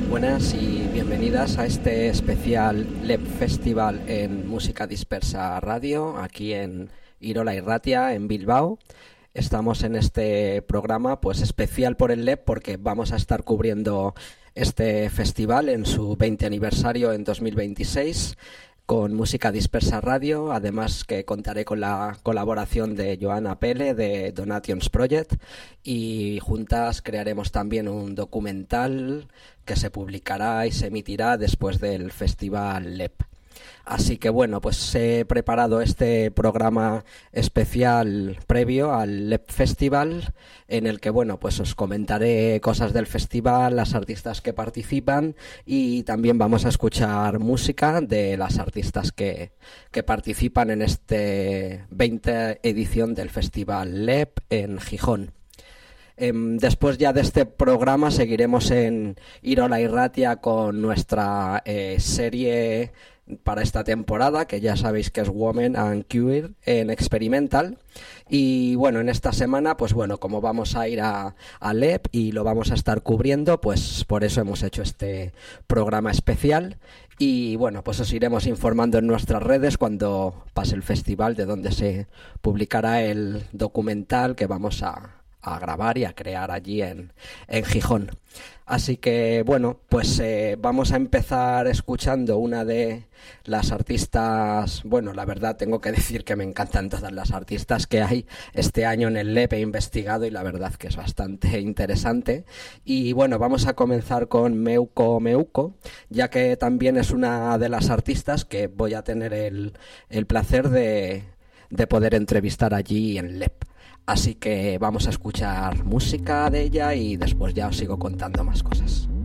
Buenas y bienvenidas a este especial LEP Festival en Música Dispersa Radio, aquí en Irola y Ratia, en Bilbao. Estamos en este programa pues especial por el LEP porque vamos a estar cubriendo este festival en su 20 aniversario en 2026 con Música Dispersa Radio, además que contaré con la colaboración de Joana Pele de Donations Project y juntas crearemos también un documental que se publicará y se emitirá después del Festival LEP. Así que bueno, pues he preparado este programa especial previo al LEP Festival en el que bueno, pues os comentaré cosas del festival, las artistas que participan y también vamos a escuchar música de las artistas que participan en este 20 edición del Festival LEP en Gijón. Después ya de este programa seguiremos en Irola y Ratia con nuestra serie para esta temporada, que ya sabéis que es Women and Queer en Experimental. Y bueno, en esta semana, pues bueno, como vamos a ir a LEP y lo vamos a estar cubriendo, pues por eso hemos hecho este programa especial. Y bueno, pues os iremos informando en nuestras redes cuando pase el festival, de donde se publicará el documental que vamos a grabar y a crear allí en Gijón. Así que bueno, pues vamos a empezar escuchando una de las artistas. Bueno, la verdad tengo que decir que me encantan todas las artistas que hay este año en el LEP, he investigado y la verdad que es bastante interesante. Y bueno, vamos a comenzar con Meuco Meuco, ya que también es una de las artistas que voy a tener el placer de poder entrevistar allí en LEP. Así que vamos a escuchar música de ella y después ya os sigo contando más cosas.